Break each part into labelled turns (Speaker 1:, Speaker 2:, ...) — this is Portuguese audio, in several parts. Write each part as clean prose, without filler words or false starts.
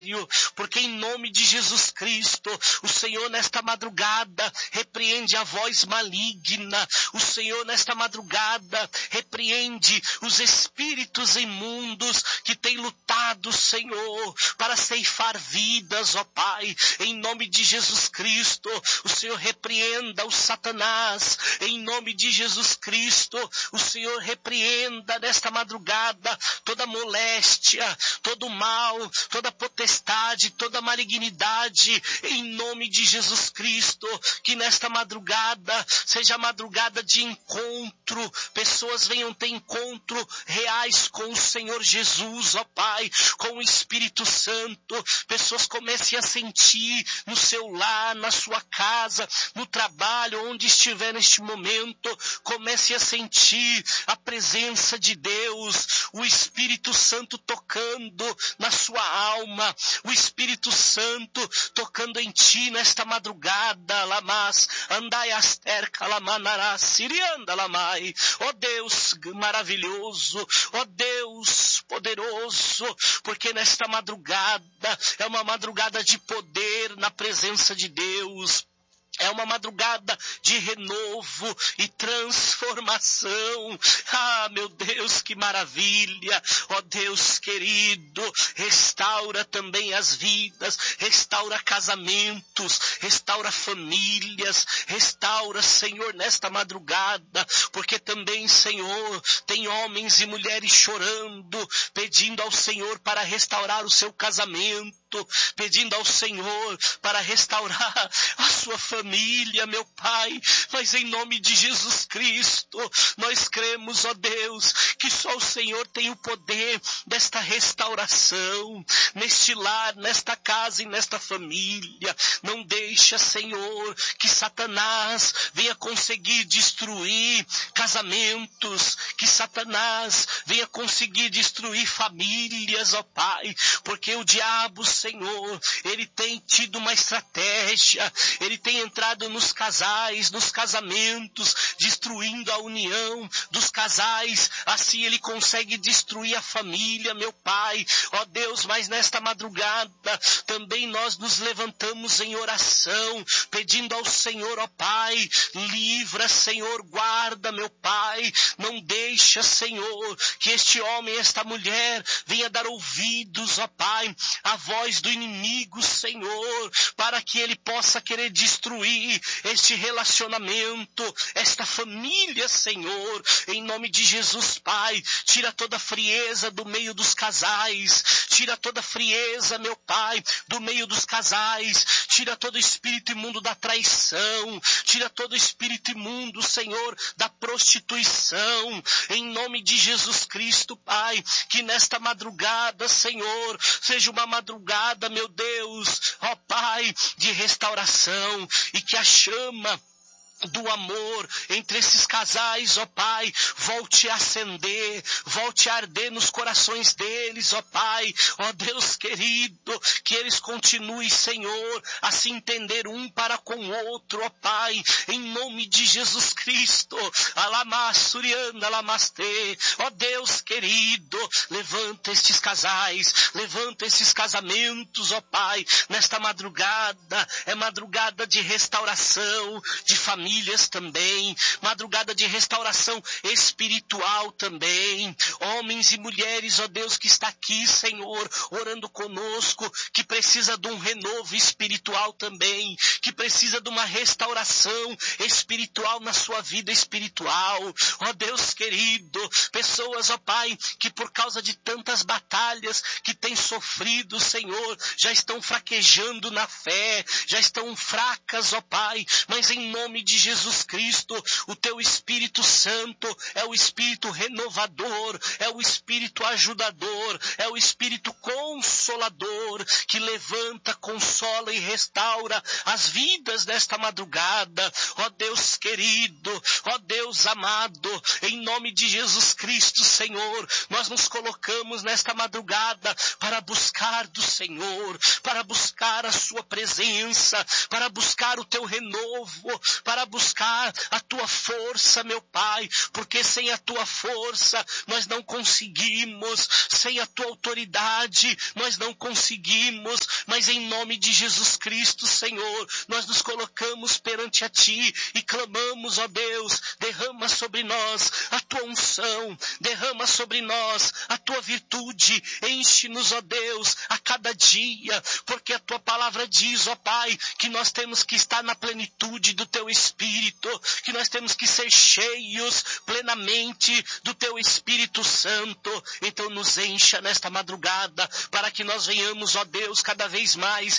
Speaker 1: porque em nome de Jesus Cristo, o Senhor nesta madrugada repreende a voz maligna, o Senhor nesta madrugada repreende os espíritos imundos que têm lutado, Senhor, para ceifar vidas, ó Pai, em nome de Jesus Cristo, o Senhor repreenda o Satanás, em nome de Jesus Cristo, o Senhor repreenda nesta madrugada toda moléstia, todo mal, toda potestade, toda malignidade, em nome de Jesus Cristo, que nesta madrugada seja madrugada de encontro, pessoas venham ter encontro reais com o Senhor Jesus, ó Pai, com o Espírito Santo, pessoas comecem a sentir no seu lar, na sua casa, no trabalho, onde estiver neste momento, comece a sentir a presença de Deus, o Espírito Santo tocando na sua alma, o Espírito Santo tocando em ti nesta madrugada, lamas, andai asterca, lamanará, sirianda, lamai, ó Deus maravilhoso, ó Deus poderoso, porque nesta madrugada é uma madrugada de poder na presença de Deus. É uma madrugada de renovo e transformação. Ah, meu Deus, que maravilha. Ó Deus querido, restaura também as vidas, restaura casamentos, restaura famílias, restaura, Senhor, nesta madrugada, porque também, Senhor, tem homens e mulheres chorando, pedindo ao Senhor para restaurar o seu casamento, pedindo ao Senhor para restaurar a sua família, meu Pai, mas em nome de Jesus Cristo, nós cremos, ó Deus, que só o Senhor tem o poder desta restauração, neste lar, nesta casa e nesta família. Não deixa, Senhor, que Satanás venha conseguir destruir casamentos, que Satanás venha conseguir destruir famílias, ó Pai, porque o diabo, Senhor, ele tem tido uma estratégia, ele tem entrado nos casais, nos casamentos, destruindo a união dos casais, assim ele consegue destruir a família, meu Pai, ó Deus, mas nesta madrugada também nós nos levantamos em oração, pedindo ao Senhor, ó Pai, livra, Senhor, guarda, meu Pai, não deixa, Senhor, que este homem, esta mulher, venha dar ouvidos, ó Pai, à voz do inimigo, Senhor, para que ele possa querer destruir este relacionamento, esta família, Senhor, em nome de Jesus, Pai, tira toda a frieza do meio dos casais, tira toda a frieza, meu Pai, do meio dos casais, tira todo o espírito imundo da traição, tira todo o espírito imundo, Senhor, da prostituição, em nome de Jesus Cristo, Pai, que nesta madrugada, Senhor, seja uma madrugada, meu Deus, ó Pai, de restauração, e que a chama do amor entre esses casais, ó Pai, volte a acender, volte a arder nos corações deles, ó Pai, ó Deus querido, que eles continuem, Senhor, a se entender um para com o outro, ó Pai, em nome de Jesus Cristo, alamassurianda, alamaste, ó Deus querido, levanta estes casais, levanta esses casamentos, ó Pai, nesta madrugada, é madrugada de restauração, de famílias também, madrugada de restauração espiritual também, homens e mulheres, ó Deus, que está aqui, Senhor, orando conosco, que precisa de um renovo espiritual também, que precisa de uma restauração espiritual na sua vida espiritual, ó Deus querido, pessoas, ó Pai, que por causa de tantas batalhas que têm sofrido, Senhor, já estão fraquejando na fé, já estão fracas, ó Pai, mas em nome de Jesus Cristo, o teu Espírito Santo é o Espírito renovador, é o Espírito ajudador, é o Espírito consolador, que levanta, consola e restaura as vidas desta madrugada, ó Deus querido, ó Deus amado, em nome de Jesus Cristo, Senhor, nós nos colocamos nesta madrugada para buscar do Senhor, para buscar a sua presença, para buscar o teu renovo, para buscar a tua força, meu Pai, porque sem a tua força nós não conseguimos, sem a tua autoridade nós não conseguimos, mas em nome de Jesus Cristo, Senhor, nós nos colocamos perante a Ti e clamamos, ó Deus, derrama sobre nós a tua unção, derrama sobre nós a tua virtude, enche-nos, ó Deus, a cada dia, porque a tua palavra diz, ó Pai, que nós temos que estar na plenitude do teu Espírito, que nós temos que ser cheios plenamente do teu Espírito Santo. Então nos encha nesta madrugada, para que nós venhamos, ó Deus, cada vez mais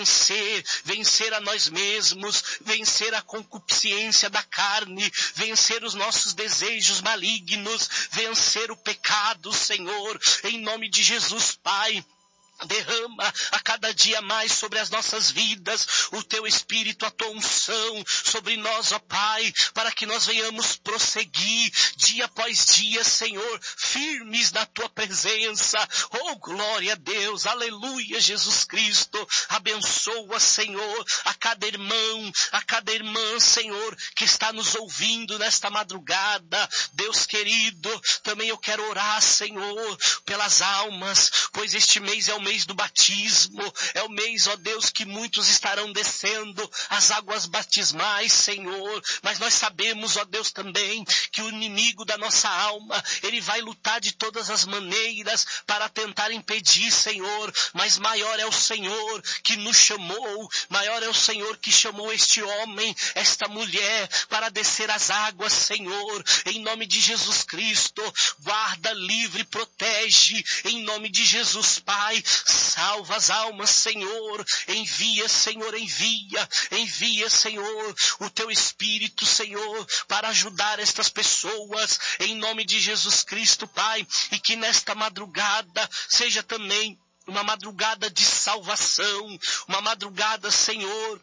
Speaker 1: vencer a nós mesmos, vencer a concupiscência da carne, vencer os nossos desejos malignos, vencer o pecado, Senhor, em nome de Jesus, Pai. Derrama a cada dia mais sobre as nossas vidas o teu Espírito, a tua unção sobre nós, ó Pai, para que nós venhamos prosseguir dia após dia, Senhor, firmes na tua presença. Oh, glória a Deus, aleluia, Jesus Cristo. Abençoa, Senhor, a cada irmão, a cada irmã, Senhor, que está nos ouvindo nesta madrugada. Deus querido, também eu quero orar, Senhor, pelas almas, pois este mês é o mês do batismo, é o mês, ó Deus, que muitos estarão descendo as águas batismais, Senhor, mas nós sabemos, ó Deus, também que o inimigo da nossa alma, ele vai lutar de todas as maneiras para tentar impedir, Senhor, mas maior é o Senhor que nos chamou, maior é o Senhor que chamou este homem, esta mulher, para descer as águas, Senhor, em nome de Jesus Cristo. Guarda, livre, protege, em nome de Jesus, Pai. Salva as almas, Senhor. Envia, Senhor, envia, Senhor, o teu Espírito, Senhor, para ajudar estas pessoas, em nome de Jesus Cristo, Pai, e que nesta madrugada seja também uma madrugada de salvação, uma madrugada, Senhor,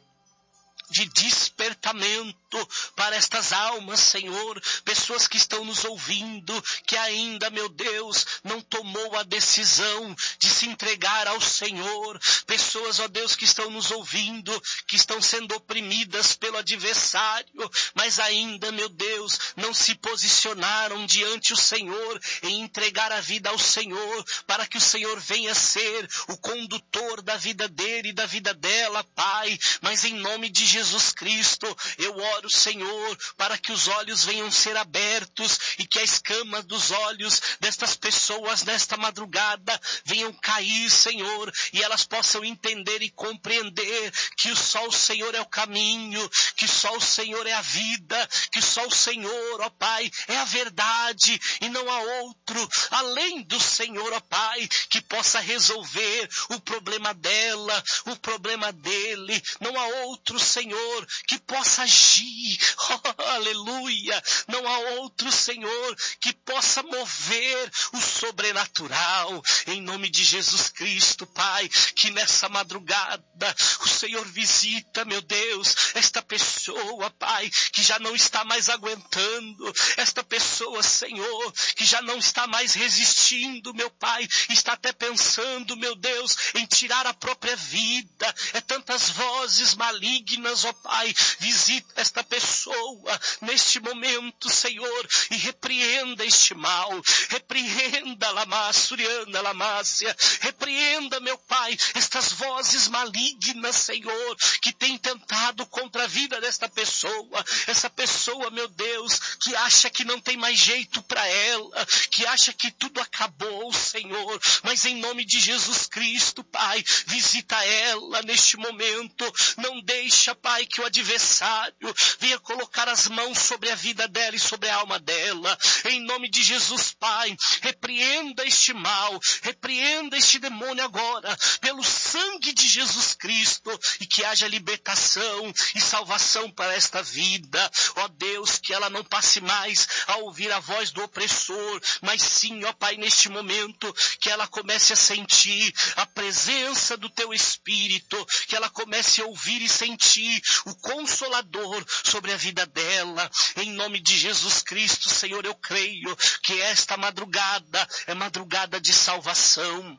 Speaker 1: de despertamento para estas almas, Senhor, pessoas que estão nos ouvindo, que ainda, meu Deus, não tomou a decisão de se entregar ao Senhor, pessoas, ó Deus, que estão nos ouvindo, que estão sendo oprimidas pelo adversário, mas ainda, meu Deus, não se posicionaram diante o Senhor em entregar a vida ao Senhor, para que o Senhor venha ser o condutor da vida dele e da vida dela, Pai, mas em nome de Jesus Cristo, eu oro, Senhor, para que os olhos venham ser abertos e que a escama dos olhos destas pessoas nesta madrugada venham cair, Senhor, e elas possam entender e compreender que só o Senhor é o caminho, que só o Senhor é a vida, que só o Senhor, ó Pai, é a verdade e não há outro além do Senhor, ó Pai, que possa resolver o problema dela, o problema dele. Não há outro, Senhor, que possa agir, oh, aleluia, não há outro, Senhor, que possa mover o sobrenatural, em nome de Jesus Cristo, Pai, que nessa madrugada o Senhor visita, meu Deus, esta pessoa, Pai, que já não está mais aguentando, esta pessoa, Senhor, que já não está mais resistindo, meu Pai, está até pensando, meu Deus, em tirar a própria vida, é tantas vozes malignas, ó Pai, visita esta pessoa neste momento, Senhor, e repreenda este mal, repreenda Lamassuriana, Lamácia, repreenda, meu Pai, estas vozes malignas, Senhor, que tem tentado contra a vida desta pessoa, essa pessoa, meu Deus, que acha que não tem mais jeito para ela, que acha que tudo acabou, Senhor, mas em nome de Jesus Cristo, Pai, visita ela neste momento, não deixa, Pai, que o adversário venha colocar as mãos sobre a vida dela e sobre a alma dela, em nome de Jesus, Pai, repreenda este mal, repreenda este demônio agora, pelo sangue de Jesus Cristo, e que haja libertação e salvação para esta vida, ó Deus, que ela não passe mais a ouvir a voz do opressor, mas sim, ó Pai, neste momento, que ela comece a sentir a presença do teu Espírito, que ela comece a ouvir e sentir o Consolador sobre a vida dela, em nome de Jesus Cristo, Senhor, eu creio que esta madrugada é madrugada de salvação.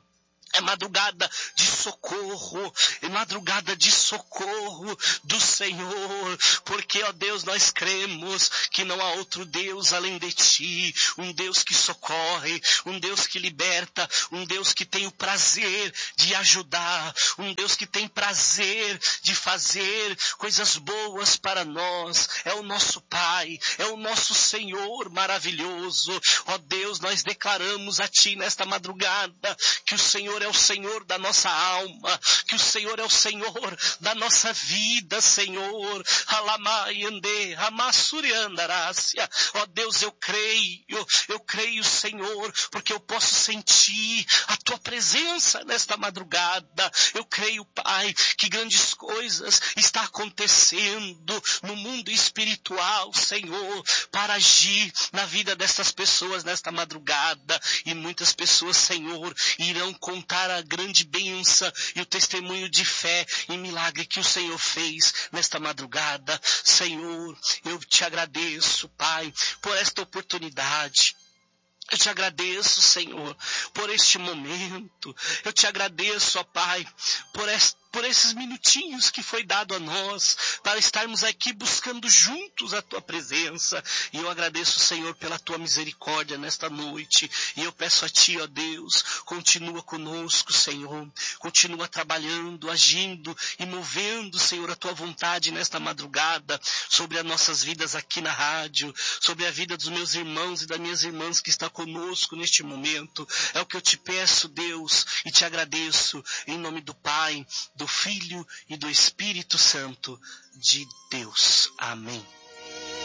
Speaker 1: É madrugada de socorro, é madrugada de socorro do Senhor, porque, ó Deus, nós cremos que não há outro Deus além de Ti, um Deus que socorre, um Deus que liberta, um Deus que tem o prazer de ajudar, um Deus que tem prazer de fazer coisas boas para nós. É o nosso Pai, é o nosso Senhor maravilhoso. Ó Deus, nós declaramos a Ti nesta madrugada que o Senhor é o Senhor da nossa alma, que o Senhor é o Senhor da nossa vida, Senhor. Ó Deus, eu creio, Senhor, porque eu posso sentir a Tua presença nesta madrugada. Eu creio, Pai, que grandes coisas estão acontecendo no mundo espiritual, Senhor, para agir na vida dessas pessoas nesta madrugada. E muitas pessoas, Senhor, irão contar a grande bênção e o testemunho de fé e milagre que o Senhor fez nesta madrugada. Senhor, eu te agradeço, Pai, por esta oportunidade. Eu te agradeço, Senhor, por este momento. Eu te agradeço, ó Pai, por esses minutinhos que foi dado a nós, para estarmos aqui buscando juntos a Tua presença. E eu agradeço, Senhor, pela Tua misericórdia nesta noite. E eu peço a Ti, ó Deus, continua conosco, Senhor. Continua trabalhando, agindo e movendo, Senhor, a Tua vontade nesta madrugada, sobre as nossas vidas aqui na rádio, sobre a vida dos meus irmãos e das minhas irmãs que estão conosco neste momento. É o que eu te peço, Deus, e te agradeço, em nome do Pai, do Filho e do Espírito Santo de Deus. Amém.